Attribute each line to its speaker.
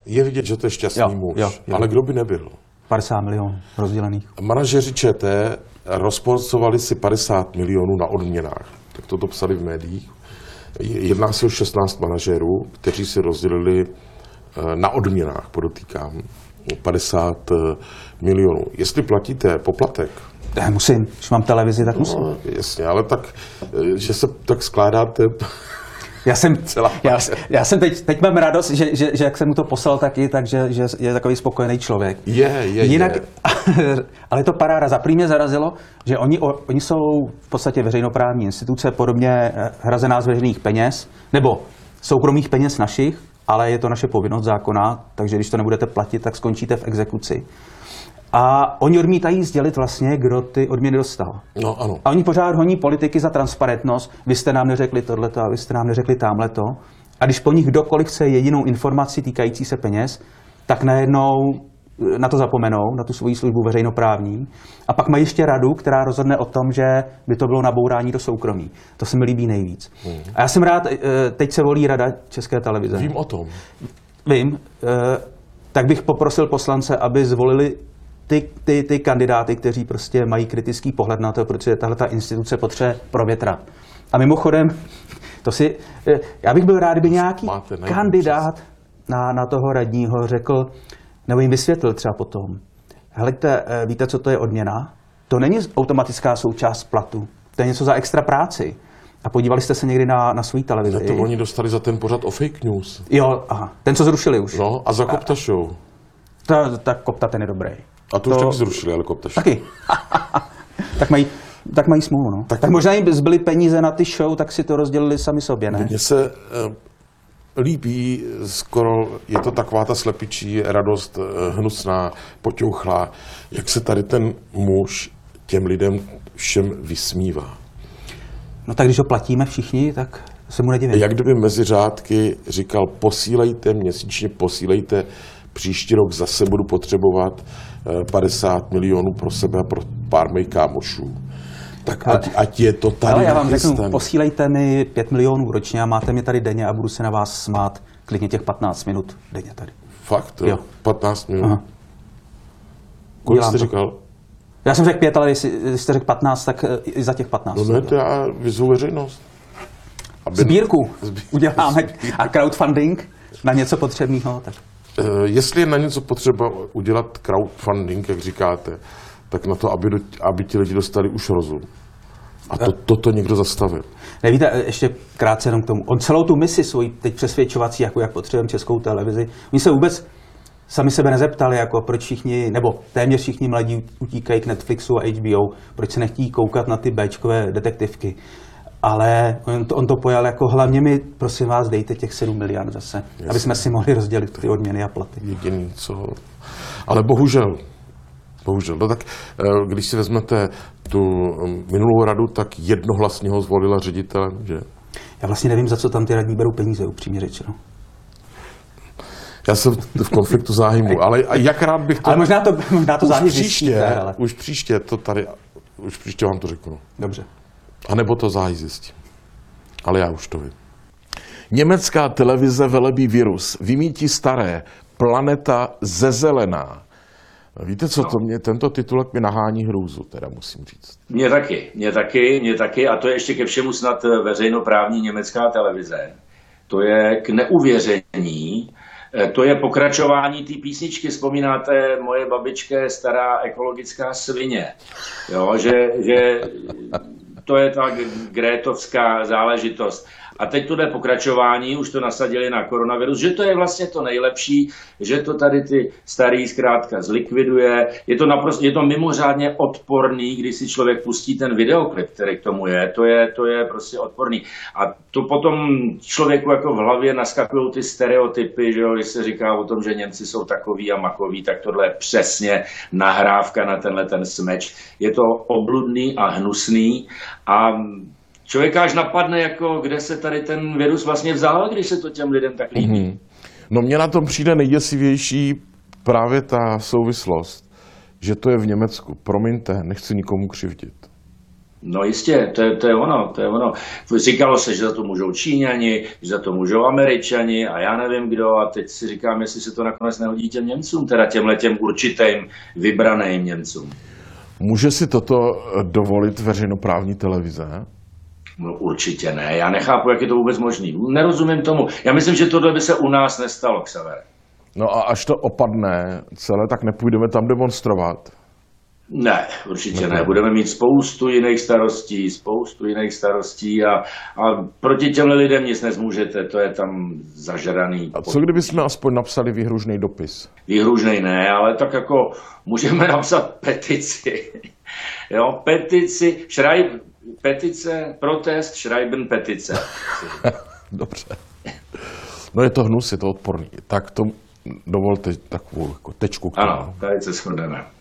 Speaker 1: Je vidět, že to je šťastný muž, ale kdo by nebyl?
Speaker 2: 50 milionů rozdělených.
Speaker 1: Manažeři ČT rozporcovali si 50 milionů na odměnách. Tak to psali v médiích. Jedná se o 16 manažerů, kteří si rozdělili na odměnách, podotýkám, 50 milionů. Jestli platíte poplatek...
Speaker 2: Já musím, když mám televizi, tak musím.
Speaker 1: No, jasně, ale tak, že se tak skládáte...
Speaker 2: Já jsem teď mám radost, že jak jsem mu to poslal taky, takže že je takový spokojený člověk.
Speaker 1: Jinak,
Speaker 2: ale to paráda. Za první mě zarazilo, že oni jsou v podstatě veřejnoprávní instituce, podobně hrazená z veřejných peněz, nebo soukromých peněz našich, ale je to naše povinnost zákona, takže když to nebudete platit, tak skončíte v exekuci. A oni odmítají sdělit vlastně, kdo ty odměny dostal.
Speaker 1: No, ano.
Speaker 2: A oni pořád honí politiky za transparentnost. Vy jste nám neřekli tohleto a vy jste nám neřekli támhleto. A když po nich kdokoliv chce jedinou informaci týkající se peněz, tak najednou na to zapomenou, na tu svoji službu veřejnoprávní. A pak mají ještě radu, která rozhodne o tom, že by to bylo nabourání do soukromí. To se mi líbí nejvíc. A já jsem rád, teď se volí Rada České televize.
Speaker 1: Vím o tom.
Speaker 2: Vím. Tak bych poprosil poslance, aby zvolili ty kandidáty, kteří prostě mají kritický pohled na to, protože tahleta instituce potřebuje provětrat. A mimochodem, já bych byl rád, kdyby nějaký kandidát na toho radního řekl, nebo jim vysvětlil třeba potom, helejte, víte, co to je odměna? To není automatická součást platu, to je něco za extra práci. A podívali jste se někdy na svou televizi?
Speaker 1: To oni dostali za ten pořad o fake news.
Speaker 2: Jo, aha, ten, co zrušili už.
Speaker 1: No, a za Kopta show.
Speaker 2: Tak Kopta, ten je dobrý.
Speaker 1: A to už taky zrušili, ale Kopta show.
Speaker 2: Taky. tak mají smůlu, no. Tak možná jim zbyly peníze na ty show, tak si to rozdělili sami sobě, ne?
Speaker 1: Mně se líbí skoro, je to taková ta slepičí radost hnusná, poťouchlá, jak se tady ten muž těm lidem všem vysmívá.
Speaker 2: No tak když ho platíme všichni, tak se mu nedivím.
Speaker 1: Jak kdyby mezi řádky říkal, posílejte měsíčně, posílejte, příští rok zase budu potřebovat 50 milionů pro sebe a pro pár mých kámošů. Tak ať je to tady.
Speaker 2: Ale já vám řeknu, posílejte mi 5 milionů ročně a máte mě tady denně a budu se na vás smát klidně těch 15 minut denně tady.
Speaker 1: Fakt? Jo. 15 minut? Aha. Kolik jste říkal?
Speaker 2: Já jsem řekl 5, ale jestli jste řekl 15, tak i za těch 15.
Speaker 1: No ne, to já vyzvu veřejnost.
Speaker 2: Sbírku uděláme a crowdfunding na něco potřebného. Tak.
Speaker 1: Jestli je na něco potřeba udělat crowdfunding, jak říkáte, tak na to, aby ti lidi dostali už rozum. A toto někdo zastavil.
Speaker 2: Nevíte, ještě krátce jenom k tomu. On celou tu misi svoji teď přesvědčovací, jako jak potřebujeme Českou televizi, oni se vůbec sami sebe nezeptali, jako proč všichni, nebo téměř všichni mladí utíkají k Netflixu a HBO, proč se nechtějí koukat na ty béčkové detektivky. Ale on to pojal jako hlavně mi, prosím vás, dejte těch 7 miliard zase, jasně, aby jsme si mohli rozdělit ty odměny a platy.
Speaker 1: Jediný, co... Ale bohužel. No tak, když si vezmete tu minulou radu, tak jednohlasně ho zvolila ředitelem, že?
Speaker 2: Já vlastně nevím, za co tam ty radní berou peníze, upřímně řečeno.
Speaker 1: Já jsem v konfliktu zájmu, ale jak rád bych to...
Speaker 2: Ale možná to záhy zjistíte.
Speaker 1: Už příště vám to řeknu.
Speaker 2: Dobře.
Speaker 1: A nebo to záhy zjistím. Ale já už to vím. Německá televize velebí virus. Vymítí staré. Planeta zezelená. Víte co, tento titulek mi nahání hrůzu, teda musím říct.
Speaker 3: Mně taky a to je ještě ke všemu snad veřejnoprávní německá televize. To je k neuvěření. To je pokračování té písničky. Vzpomínáte, moje babička je stará ekologická svině. Jo, že to je ta grétovská záležitost. A teď tu jde pokračování, už to nasadili na koronavirus, že to je vlastně to nejlepší, že to tady ty starý zkrátka zlikviduje. Je to mimořádně odporný, když si člověk pustí ten videoklip, který k tomu je. To je prostě odporný. A to potom člověku jako v hlavě naskakují ty stereotypy, že jo, když se říká o tom, že Němci jsou takový a makoví, tak tohle je přesně nahrávka na tenhle ten smeč. Je to obludný a hnusný a člověka až napadne, jako kde se tady ten virus vlastně vzal, když se to těm lidem tak líbí. Mm-hmm.
Speaker 1: No mně na tom přijde nejděsivější právě ta souvislost, že to je v Německu. Promiňte, nechci nikomu křivdit.
Speaker 3: No jistě, to je ono. Říkalo se, že za to můžou Číňani, že za to můžou Američani a já nevím kdo a teď si říkám, jestli se to nakonec nehodí těm Němcům, teda těmhletěm určitým vybraným Němcům.
Speaker 1: Může si toto dovolit veřejnoprávní televize?
Speaker 3: No určitě ne, já nechápu, jak je to vůbec možný. Nerozumím tomu. Já myslím, že tohle by se u nás nestalo, Xavere.
Speaker 1: No a až to opadne celé, tak nepůjdeme tam demonstrovat?
Speaker 3: Ne, určitě ne. Budeme mít spoustu jiných starostí a proti těmhle lidem nic nezmůžete, to je tam zažraný.
Speaker 1: A co kdybychom aspoň napsali výhružný dopis?
Speaker 3: Výhružnej ne, ale tak jako můžeme napsat petici. Jo, petice, protest, schreiben petice.
Speaker 1: Dobře. No je to hnus, je to odporný. Tak to dovolte takovou jako tečku k tomu.
Speaker 3: Ano, tady se shodneme.